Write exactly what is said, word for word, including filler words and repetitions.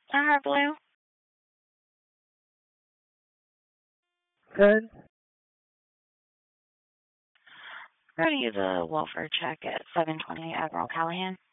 Alright, Blue. Good. Go to the welfare check at seven twenty Admiral Callahan.